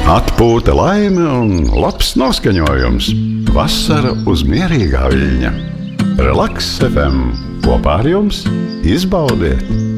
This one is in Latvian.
Atpūta laime un labs noskaņojums. Vasara uz mierīgā viļņa. Relaks FM. Kopā ar jums izbaudiet!